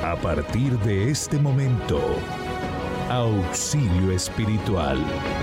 A partir de este momento, Auxilio Espiritual.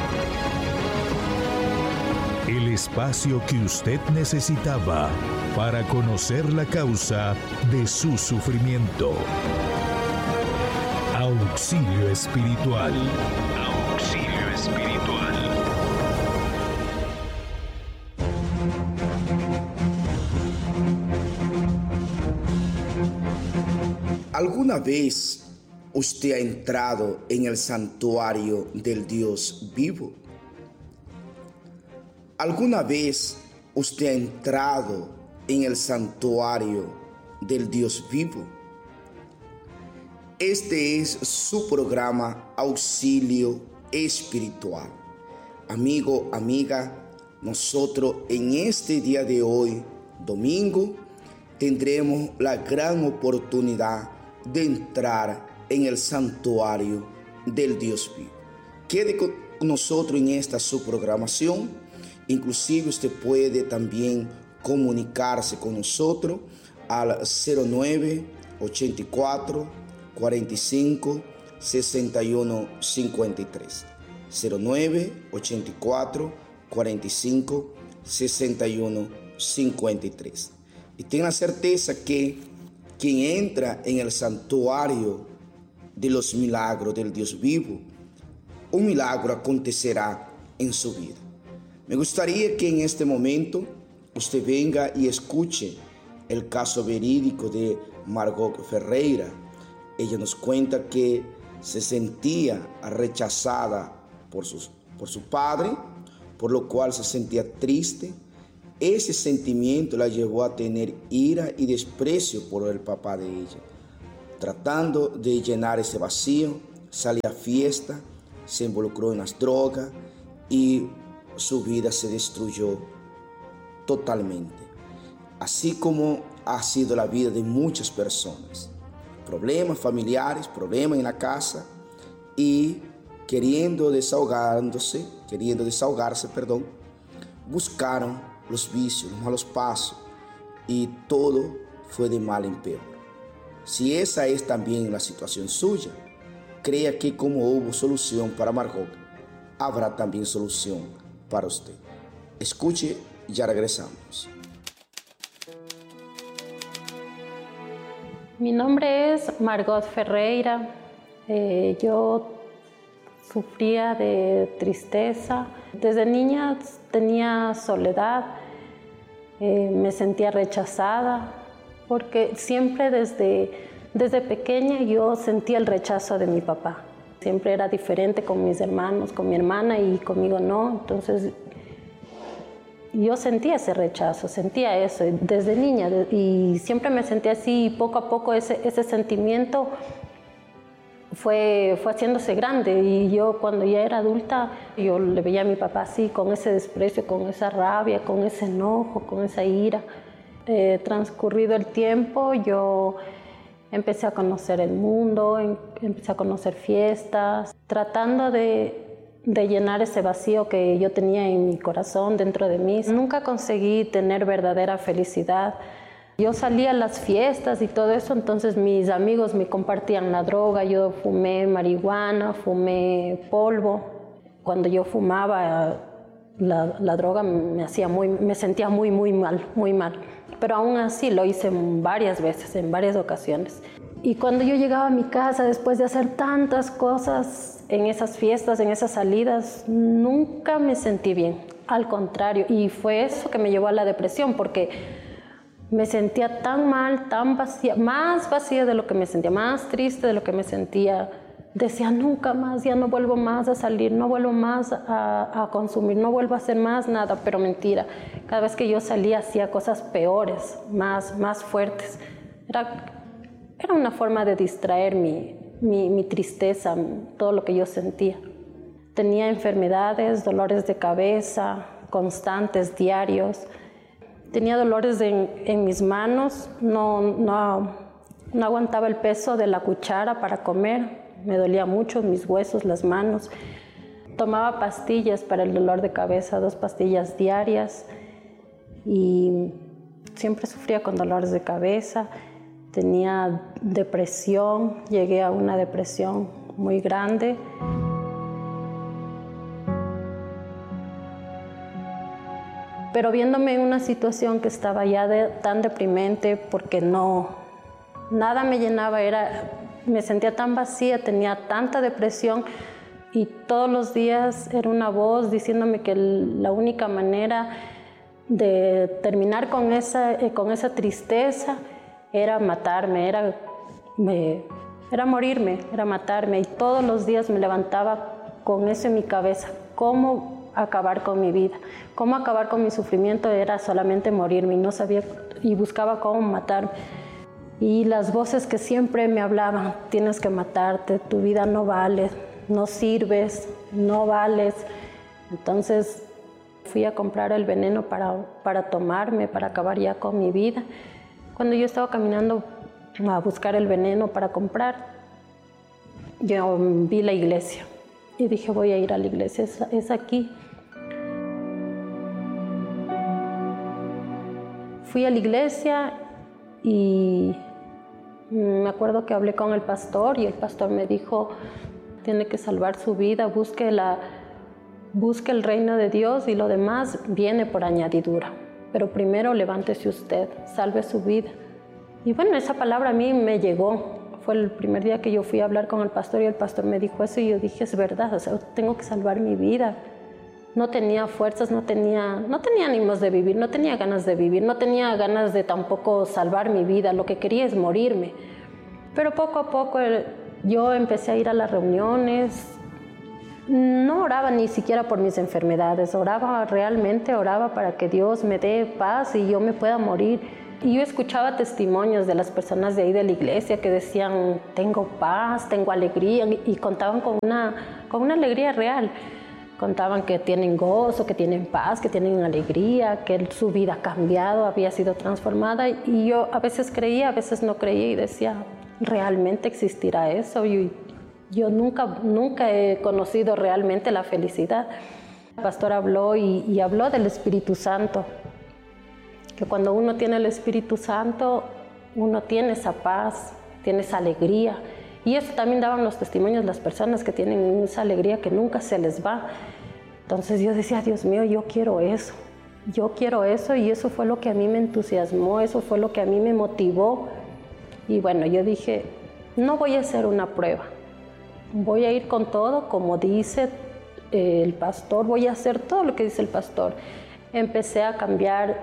El espacio que usted necesitaba para conocer la causa de su sufrimiento. Auxilio Espiritual. Auxilio Espiritual. ¿Alguna vez usted ha entrado en el santuario del Dios vivo? ¿Alguna vez usted ha entrado en el santuario del Dios vivo? Este es su programa Auxilio Espiritual. Amigo, amiga, nosotros en este día de hoy, domingo, tendremos la gran oportunidad de entrar en el santuario del Dios vivo. Quede con nosotros en esta su programación. Inclusive usted puede también comunicarse con nosotros al 09 84 45 61 53. 09 84 45 61 53. Y tenga la certeza que quien entra en el santuario de los milagros del Dios vivo, un milagro acontecerá en su vida. Me gustaría que en este momento usted venga y escuche el caso verídico de Margot Ferreira. Ella nos cuenta que se sentía rechazada por su padre, por lo cual se sentía triste. Ese sentimiento la llevó a tener ira y desprecio por el papá de ella. Tratando de llenar ese vacío, salió a fiesta, se involucró en las drogas y su vida se destruyó totalmente. Así como ha sido la vida de muchas personas. Problemas familiares, problemas en la casa y queriendo desahogarse, buscaron los vicios, los malos pasos, y todo fue de mal en peor. Si esa es también la situación suya, crea que como hubo solución para Margot, habrá también solución para usted. Escuche, ya regresamos. Mi nombre es Margot Ferreira. Yo sufría de tristeza. Desde niña tenía soledad, me sentía rechazada, porque siempre desde pequeña yo sentía el rechazo de mi papá. Siempre era diferente con mis hermanos, con mi hermana, y conmigo no. Entonces yo sentía ese rechazo, sentía eso desde niña, y siempre me sentía así, y poco a poco ese sentimiento fue haciéndose grande. Y yo, cuando ya era adulta, yo le veía a mi papá así, con ese desprecio, con esa rabia, con ese enojo, con esa ira. Transcurrido el tiempo, yo empecé a conocer el mundo, empecé a conocer fiestas, tratando de llenar ese vacío que yo tenía en mi corazón, dentro de mí. Nunca conseguí tener verdadera felicidad. Yo salía a las fiestas y todo eso, entonces mis amigos me compartían la droga. Yo fumé marihuana, fumé polvo. Cuando yo fumaba, la droga me sentía muy mal. Pero aún así lo hice varias veces, en varias ocasiones. Y cuando yo llegaba a mi casa, después de hacer tantas cosas en esas fiestas, en esas salidas, nunca me sentí bien. Al contrario, y fue eso que me llevó a la depresión, porque me sentía tan mal, tan vacía, más vacía de lo que me sentía, más triste de lo que me sentía. Decía, nunca más, ya no vuelvo más a salir, no vuelvo más a consumir, no vuelvo a hacer más nada. Pero mentira, cada vez que yo salía hacía cosas peores, más fuertes. Era una forma de distraer mi tristeza, todo lo que yo sentía. Tenía enfermedades, dolores de cabeza constantes, diarios. Tenía dolores en mis manos, no aguantaba el peso de la cuchara para comer. Me dolía mucho mis huesos, las manos. Tomaba pastillas para el dolor de cabeza, 2 pastillas diarias, y siempre sufría con dolores de cabeza. tenía depresión, llegué a una depresión muy grande. Pero viéndome en una situación que estaba ya tan deprimente, porque nada me llenaba, me sentía tan vacía, tenía tanta depresión, y todos los días era una voz diciéndome que la única manera de terminar con esa tristeza era matarme, era morirme, era matarme. Y todos los días me levantaba con eso en mi cabeza: cómo acabar con mi vida, cómo acabar con mi sufrimiento. Era solamente morirme, y no sabía, y buscaba cómo matarme. Y las voces que siempre me hablaban: tienes que matarte, tu vida no vale, no sirves, no vales. Entonces fui a comprar el veneno para tomarme, para acabar ya con mi vida. Cuando yo estaba caminando a buscar el veneno para comprar, yo vi la iglesia y dije: voy a ir a la iglesia, es aquí. Fui a la iglesia y me acuerdo que hablé con el pastor, y el pastor me dijo: tiene que salvar su vida, busque el reino de Dios, y lo demás viene por añadidura. Pero primero levántese usted, salve su vida. Y bueno, esa palabra a mí me llegó. Fue el primer día que yo fui a hablar con el pastor, y el pastor me dijo eso, y yo dije: es verdad, o sea, tengo que salvar mi vida. No tenía fuerzas, no tenía ánimos de vivir, no tenía ganas de vivir, no tenía ganas de tampoco salvar mi vida. Lo que quería es morirme. Pero poco a poco yo empecé a ir a las reuniones. No oraba ni siquiera por mis enfermedades, realmente oraba para que Dios me dé paz y yo me pueda morir. Y yo escuchaba testimonios de las personas de ahí de la iglesia que decían: tengo paz, tengo alegría, y contaban con una alegría real. Contaban que tienen gozo, que tienen paz, que tienen alegría, que su vida ha cambiado, había sido transformada. Y yo a veces creía, a veces no creía, y decía: ¿realmente existirá eso? Yo nunca he conocido realmente la felicidad. El pastor habló y habló del Espíritu Santo, que cuando uno tiene el Espíritu Santo, uno tiene esa paz, tiene esa alegría. Y eso también daban los testimonios las personas que tienen esa alegría que nunca se les va. Entonces yo decía: Dios mío, yo quiero eso, y eso fue lo que a mí me entusiasmó, eso fue lo que a mí me motivó. Y bueno, yo dije: no voy a hacer una prueba, voy a ir con todo, como dice el pastor, voy a hacer todo lo que dice el pastor. Empecé a cambiar,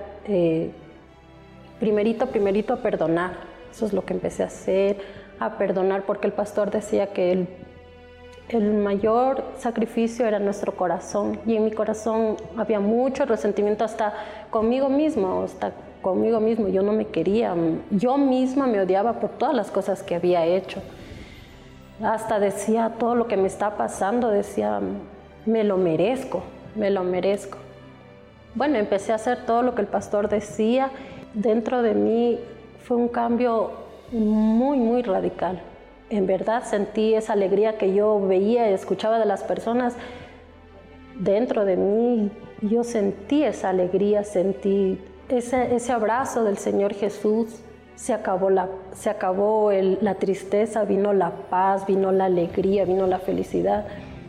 primerito a perdonar. Eso es lo que empecé a hacer, a perdonar, porque el pastor decía que el mayor sacrificio era nuestro corazón, y en mi corazón había mucho resentimiento hasta conmigo mismo. Yo no me quería, yo misma me odiaba por todas las cosas que había hecho. Hasta decía: todo lo que me está pasando, decía, me lo merezco. Bueno, empecé a hacer todo lo que el pastor decía. Dentro de mí fue un cambio muy, muy radical. En verdad sentí esa alegría que yo veía y escuchaba de las personas. Dentro de mí yo sentí esa alegría, sentí ese abrazo del Señor Jesús. Se acabó la tristeza, vino la paz, vino la alegría, vino la felicidad.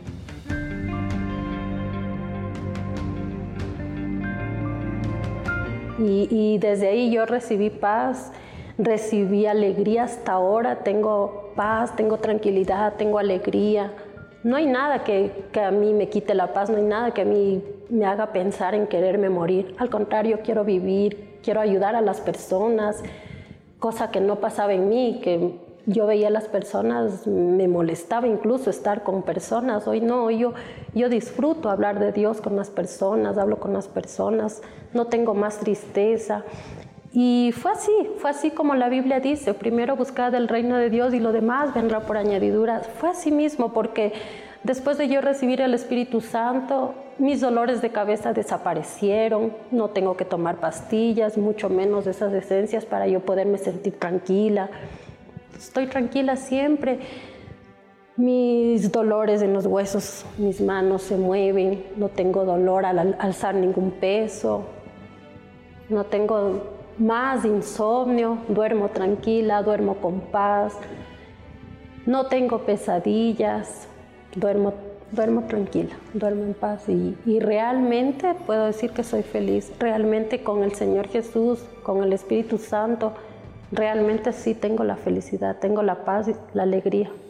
Y desde ahí yo recibí paz, recibí alegría. Hasta ahora tengo paz, tengo tranquilidad, tengo alegría. No hay nada que a mí me quite la paz, no hay nada que a mí me haga pensar en quererme morir. Al contrario, quiero vivir, quiero ayudar a las personas, cosa que no pasaba en mí, que yo veía a las personas, me molestaba incluso estar con personas. Hoy no, yo disfruto hablar de Dios con las personas, hablo con las personas, no tengo más tristeza. Y fue así como la Biblia dice: primero buscad el reino de Dios y lo demás vendrá por añadidura. Fue así mismo, porque después de yo recibir el Espíritu Santo, mis dolores de cabeza desaparecieron, no tengo que tomar pastillas, mucho menos esas esencias para yo poderme sentir tranquila. Estoy tranquila siempre. Mis dolores en los huesos, mis manos se mueven, no tengo dolor al alzar ningún peso, no tengo más insomnio, duermo tranquila, duermo con paz, no tengo pesadillas, duermo tranquila, duermo en paz y realmente puedo decir que soy feliz. Realmente con el Señor Jesús, con el Espíritu Santo, realmente sí tengo la felicidad, tengo la paz y la alegría.